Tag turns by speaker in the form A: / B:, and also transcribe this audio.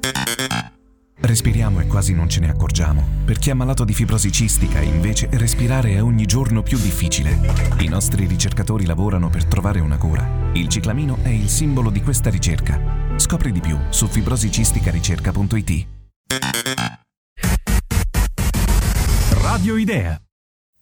A: Respiriamo e quasi non ce ne accorgiamo. Per chi è malato di fibrosi cistica, invece, respirare è ogni giorno più difficile. I nostri ricercatori lavorano per trovare una cura. Il ciclamino è il simbolo di questa ricerca. Scopri di più su fibrosicisticaricerca.it.
B: Radio Idea.